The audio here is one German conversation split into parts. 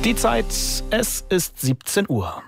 Die Zeit, es ist 17 Uhr.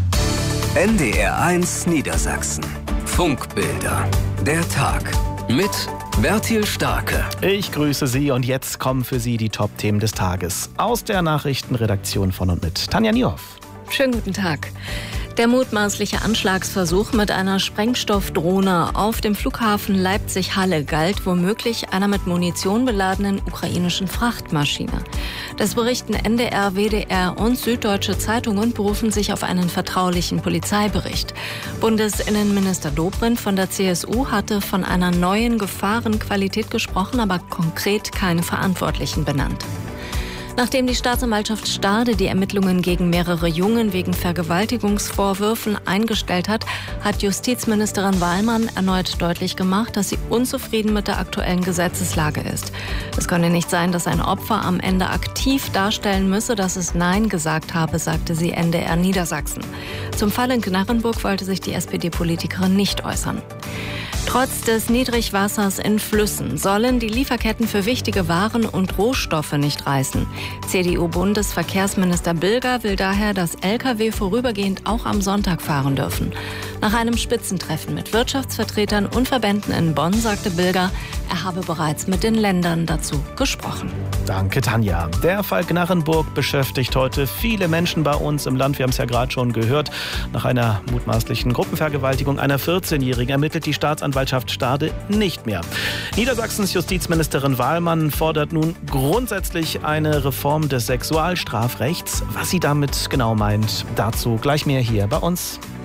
NDR1 Niedersachsen. Funkbilder. Der Tag. Mit Bertil Starke. Ich grüße Sie und jetzt kommen für Sie die Top-Themen des Tages. Aus der Nachrichtenredaktion von und mit Tanja Niehoff. Schönen guten Tag. Der mutmaßliche Anschlagsversuch mit einer Sprengstoffdrohne auf dem Flughafen Leipzig-Halle galt womöglich einer mit Munition beladenen ukrainischen Frachtmaschine. Das berichten NDR, WDR und Süddeutsche Zeitungen berufen sich auf einen vertraulichen Polizeibericht. Bundesinnenminister Dobrindt von der CSU hatte von einer neuen Gefahrenqualität gesprochen, aber konkret keine Verantwortlichen benannt. Nachdem die Staatsanwaltschaft Stade die Ermittlungen gegen mehrere Jungen wegen Vergewaltigungsvorwürfen eingestellt hat, hat Justizministerin Wallmann erneut deutlich gemacht, dass sie unzufrieden mit der aktuellen Gesetzeslage ist. Es könne nicht sein, dass ein Opfer am Ende aktiv darstellen müsse, dass es Nein gesagt habe, sagte sie NDR Niedersachsen. Zum Fall in Gnarrenburg wollte sich die SPD-Politikerin nicht äußern. Trotz des Niedrigwassers in Flüssen sollen die Lieferketten für wichtige Waren und Rohstoffe nicht reißen. CDU-Bundesverkehrsminister Bilger will daher, dass Lkw vorübergehend auch am Sonntag fahren dürfen. Nach einem Spitzentreffen mit Wirtschaftsvertretern und Verbänden in Bonn sagte Bilger, er habe bereits mit den Ländern dazu gesprochen. Danke, Tanja. Der Fall Gnarrenburg beschäftigt heute viele Menschen bei uns im Land. Wir haben es ja gerade schon gehört. Nach einer mutmaßlichen Gruppenvergewaltigung einer 14-Jährigen ermittelt die Staatsanwaltschaft Stade nicht mehr. Niedersachsens Justizministerin Wallmann fordert nun grundsätzlich eine Reform des Sexualstrafrechts. Was sie damit genau meint, dazu gleich mehr hier bei uns.